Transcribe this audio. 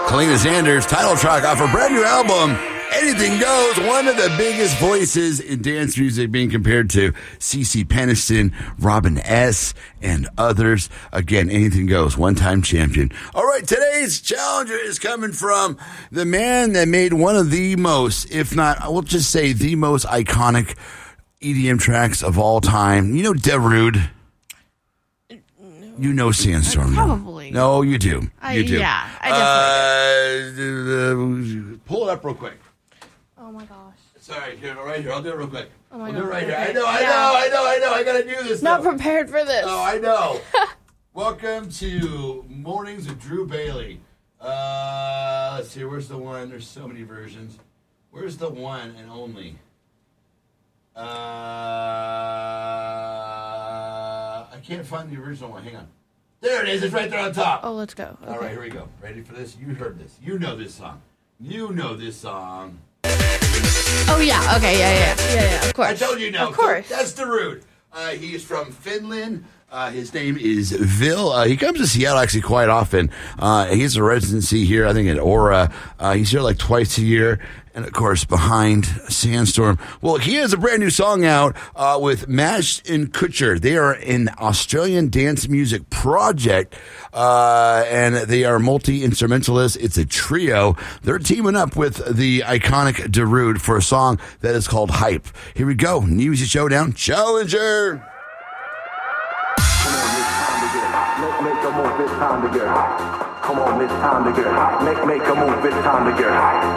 Kalina Sanders, title track off her brand new album, Anything Goes. One of the biggest voices in dance music, being compared to CeCe Peniston, Robin S., and others. Again, Anything Goes, one-time champion. All right, today's challenger is coming from the man that made one of the most, if not, I will just say the most iconic EDM tracks of all time. You know Darude? You know Sandstorm. Probably. No, you do. You do. Yeah, I definitely do. Pull it up real quick. Oh my gosh. Sorry, here, right here. I'll do it real quick. Oh my I'll do it God. right here. Okay. I know. I got to do this. Not though. prepared for this. Oh, I know. Welcome to Mornings with Drew Bailey. Let's see. Where's the one? There's so many versions. Where's the one and only? I can't find the original one. Hang on. There it is. It's right there on top. Oh, let's go. Okay. All right, here we go. Ready for this? You heard this. You know this song. You know this song. Oh, yeah. Okay, yeah, of course. I told you no. Of course. That's Darude. He is from Finland. His name is Vil. He comes to Seattle actually quite often. He has a residency here, I think, at Aura. He's here like twice a year. And, of course, behind Sandstorm. Well, he has a brand new song out with Mash and Kutcher. They are an Australian dance music project, and they are multi-instrumentalists. It's a trio. They're teaming up with the iconic Darude for a song that is called Hype. Here we go. Music Showdown Challenger. Make a move, it's time to get high. Come on, it's time to get high. Make a move, it's time to get high.